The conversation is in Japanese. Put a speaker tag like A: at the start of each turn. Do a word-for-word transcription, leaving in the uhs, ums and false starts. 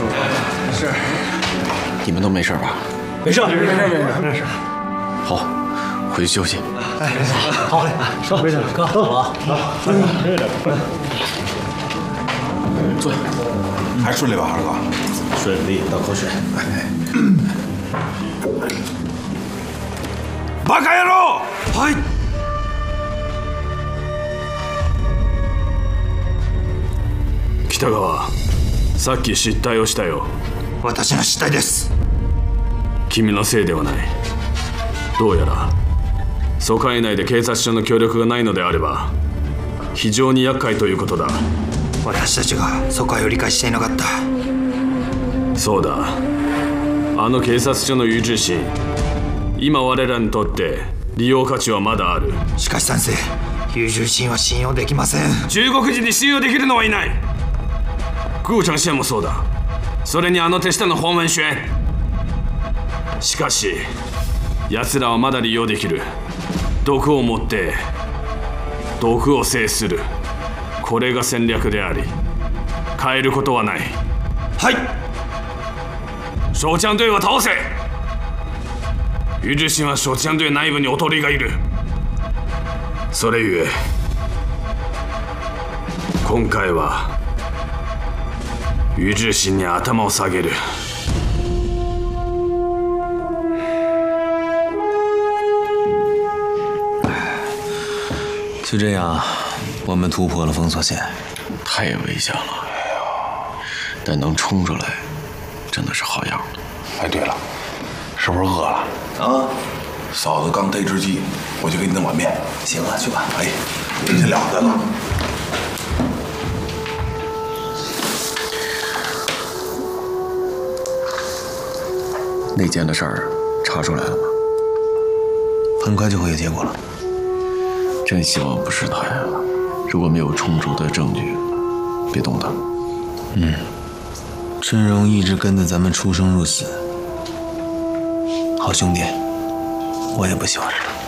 A: 师傅。
B: 是。
A: 你们都没事吧？
B: 没事，没事，没事，没事。
A: 好，回去休息。
B: 哎，好嘞，说，没事，哥，走了啊。好，对的。
A: 坐下。
C: 还顺利吧，二哥？
D: 顺利，倒口水。
C: バカ野郎！はい。
E: 北川、さっき失態をしたよ。
C: 私の失態です。
E: 君のせいではない。どうやら疎開内で警察署の協力がないのであれば非常に厄介ということだ。
C: 私たちが疎開を理解していなかった。
E: そうだ、あの警察署の優柔心、今我らにとって利用価値はまだある。
C: しかし先生、優柔心は信用できません。
E: 中国人に信用できるのはいない。顧長線もそうだ。それにあの手下の方面主演。しかし奴らはまだ利用できる。毒を持って毒を制する。これが戦略であり変えることはない。
C: はい。
E: 小枪隊は倒せ。優柔心は小枪隊内部に劣りがいる。それゆえ今回は優柔心に頭を下げる。
D: 就这样，我们突破了封锁线。
A: 太危险了，但能冲出来，真的是好样的。
C: 哎，对了，是不是饿了？
F: 啊，嫂子刚逮只鸡，我去给你弄碗面。
D: 行了，去吧。
F: 哎，您先了得了。
A: 内奸的事儿查出来了吗？
D: 很快就会有结果了。
A: 真希望不是他呀！如果没有充足的证据，别动他。
D: 嗯，春荣一直跟着咱们出生入死，好兄弟，我也不喜欢。